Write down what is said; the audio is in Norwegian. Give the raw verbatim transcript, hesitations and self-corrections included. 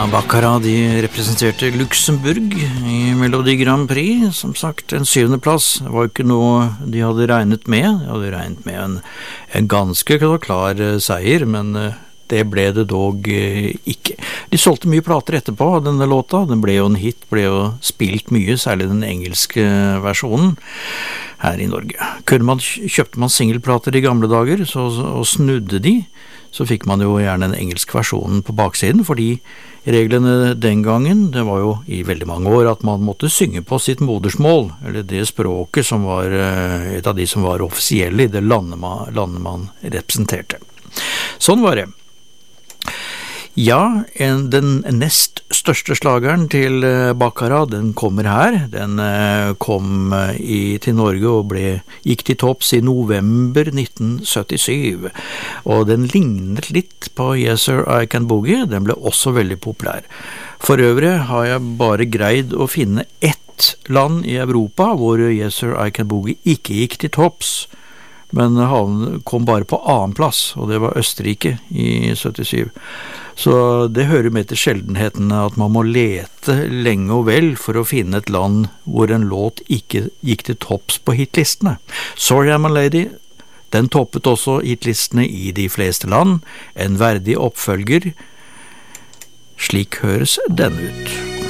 Ja, Baccarat, de representerte Luxemburg i Melodi Grand Prix, som sagt en syvende plass. Det var jo ikke noe de hadde regnet med. De hadde regnet med en, en ganske klar seier, men det ble det dog ikke. De solgte mye plater etterpå av denne låta. Den ble jo en hit, ble jo spilt mye, særlig den engelske versjonen her i Norge. Kunne man, kjøpte man singelplater i gamle dager, så, og snudde de, så fikk man jo gjerne en engelsk versjon på baksiden, fordi reglene den gangen, det var jo i veldig mange år at man måtte synge på sitt modersmål, eller det språket som var et av de som var offisielle i det landet man, landet man representerte. Sånn var det. Ja, en, den nest største slageren til Baccarat, den kommer her. Den kom i, til Norge og ble, gikk til topps i november nitten syttisju. Og den lignet litt på Yes Sir, I Can Boogie. Den ble også veldig populær. For øvrig har jeg bare greid å finne ett land i Europa hvor Yes Sir, I Can Boogie ikke gikk til topps. Men han kom bare på annen plass, og det var Østerrike i syttisju. Så det hører med til sjeldenheten at man må lete lenge og vel for å finne et land hvor en låt ikke gikk til topps på hitlistene. Sorry I'm a Lady, den toppet også hitlistene i de fleste land. En verdig oppfølger. Slik høres den ut.